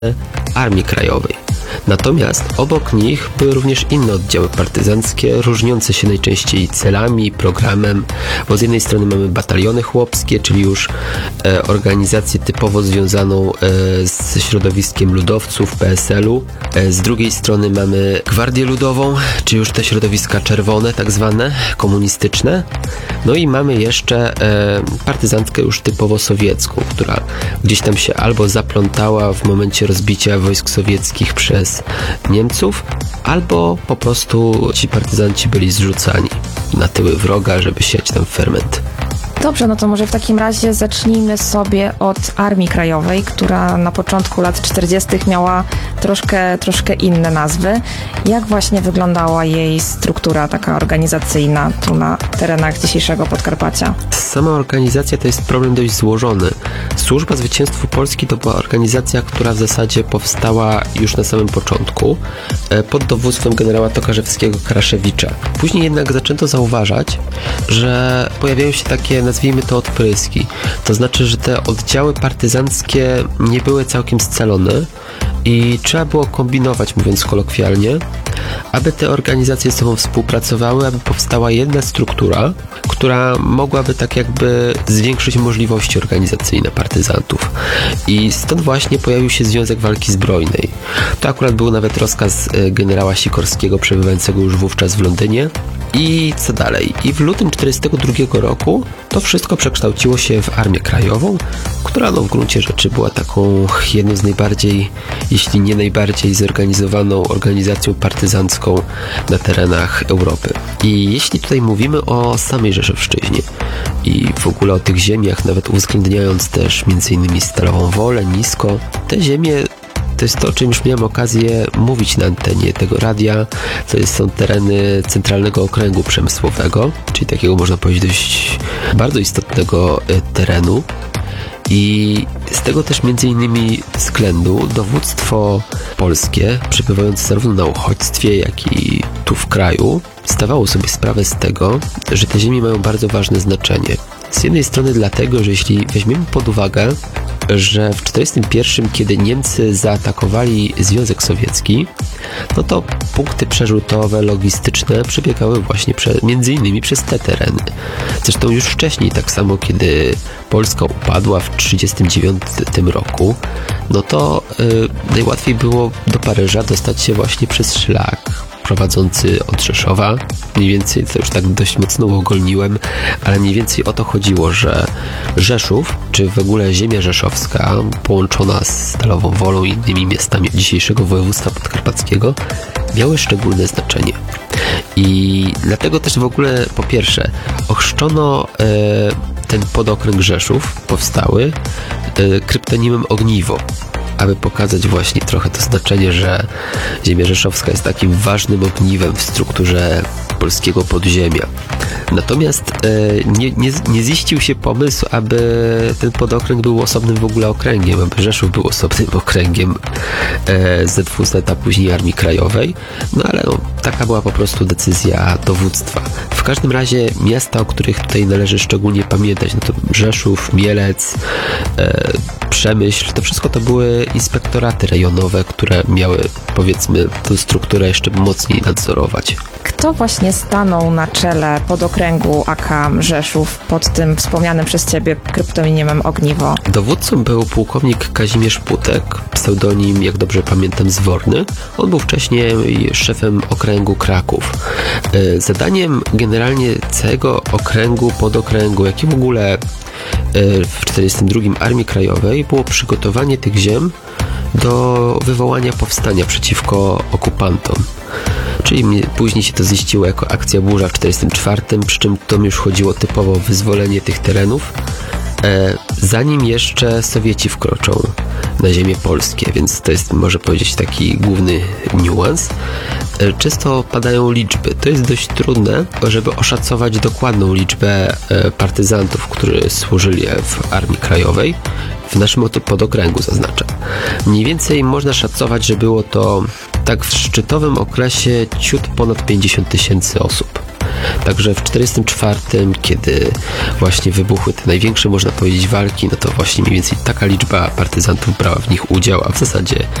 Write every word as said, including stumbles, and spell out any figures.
Armii Krajowej. Natomiast obok nich były również inne oddziały partyzanckie, różniące się najczęściej celami, programem, bo z jednej strony mamy bataliony chłopskie, czyli już e, organizację typowo związaną e, z środowiskiem ludowców, P S L-u. E, z drugiej strony mamy Gwardię Ludową, czy już te środowiska czerwone, tak zwane, komunistyczne. No i mamy jeszcze e, partyzantkę już typowo sowiecką, która gdzieś tam się albo zaplątała w momencie rozbicia wojsk sowieckich przez Niemców, albo po prostu ci partyzanci byli zrzucani na tyły wroga, żeby siać tam ferment. Dobrze, no to może w takim razie zacznijmy sobie od Armii Krajowej, która na początku lat czterdziestych miała troszkę, troszkę inne nazwy. Jak właśnie wyglądała jej struktura taka organizacyjna tu na terenach dzisiejszego Podkarpacia? Sama organizacja to jest problem dość złożony. Służba Zwycięstwu Polski to była organizacja, która w zasadzie powstała już na samym początku pod dowództwem generała Tokarzewskiego Karaszewicza. Później jednak zaczęto zauważać, że pojawiają się takie, nazwijmy to, odpryski. To znaczy, że te oddziały partyzanckie nie były całkiem scalone i trzeba było kombinować, mówiąc kolokwialnie, aby te organizacje ze sobą współpracowały, aby powstała jedna struktura, która mogłaby tak jakby zwiększyć możliwości organizacyjne partyzantów. I stąd właśnie pojawił się Związek Walki Zbrojnej. To akurat był nawet rozkaz generała Sikorskiego, przebywającego już wówczas w Londynie. I co dalej? I w lutym czterdziestego drugiego roku to wszystko przekształciło się w Armię Krajową, która no w gruncie rzeczy była taką jedną z najbardziej, jeśli nie najbardziej zorganizowaną organizacją partyzancką na terenach Europy. I jeśli tutaj mówimy o samej Rzeszowszczyźnie i w ogóle o tych ziemiach, nawet uwzględniając też między innymi Stalową Wolę, Nisko, te ziemie to jest to, o czym już miałem okazję mówić na antenie tego radia. To jest, są tereny Centralnego Okręgu Przemysłowego, czyli takiego, można powiedzieć, dość bardzo istotnego terenu. I z tego też między innymi względu dowództwo polskie, przebywające zarówno na uchodźstwie, jak i tu w kraju, zdawało sobie sprawę z tego, że te ziemie mają bardzo ważne znaczenie. Z jednej strony dlatego, że jeśli weźmiemy pod uwagę, że w czterdziestym pierwszym, kiedy Niemcy zaatakowali Związek Sowiecki, no to punkty przerzutowe, logistyczne przebiegały właśnie prze, między innymi przez te tereny. Zresztą już wcześniej, tak samo kiedy Polska upadła w trzydziestym dziewiątym roku, no to yy, najłatwiej było do Paryża dostać się właśnie przez szlak prowadzący od Rzeszowa. Mniej więcej, to już tak dość mocno uogólniłem, ale mniej więcej o to chodziło, że Rzeszów, czy w ogóle ziemia rzeszowska, połączona z Stalową Wolą i innymi miastami dzisiejszego województwa podkarpackiego, miały szczególne znaczenie. I dlatego też w ogóle, po pierwsze, ochrzczono e, ten podokręg Rzeszów, powstały e, kryptonimem Ogniwo, aby pokazać właśnie trochę to znaczenie, że ziemia rzeszowska jest takim ważnym ogniwem w strukturze polskiego podziemia. Natomiast e, nie, nie, nie ziścił się pomysł, aby ten podokręg był osobnym w ogóle okręgiem, aby Rzeszów był osobnym okręgiem e, Z W Z, a później Armii Krajowej. No ale no, taka była po prostu decyzja dowództwa. W każdym razie miasta, o których tutaj należy szczególnie pamiętać, no to Rzeszów, Mielec, e, Przemyśl, to wszystko to były inspektoraty rejonowe, które miały, powiedzmy, tę strukturę jeszcze mocniej nadzorować. Kto właśnie stanął na czele podokręgu A K Rzeszów pod tym wspomnianym przez Ciebie kryptonimem Ogniwo? Dowódcą był pułkownik Kazimierz Putek, pseudonim, jak dobrze pamiętam, Zworny. On był wcześniej szefem okręgu Kraków. Zadaniem generalnie całego okręgu, podokręgu, jak i w ogóle w czterdziestym drugim Armii Krajowej było przygotowanie tych ziem do wywołania powstania przeciwko okupantom. Czyli później się to ziściło jako akcja Burza w czterdziestym czwartym, przy czym to już chodziło typowo o wyzwolenie tych terenów, e, zanim jeszcze Sowieci wkroczą na ziemię polskie, więc to jest, można powiedzieć, taki główny niuans. E, często padają liczby. To jest dość trudne, żeby oszacować dokładną liczbę e, partyzantów, którzy służyli w Armii Krajowej. W naszym podokręgu zaznaczam. Mniej więcej można szacować, że było to tak w szczytowym okresie ciut ponad pięćdziesiąt tysięcy osób. Także w czterdziestym czwartym, kiedy właśnie wybuchły te największe, można powiedzieć, walki, no to właśnie mniej więcej taka liczba partyzantów brała w nich udział, a w zasadzie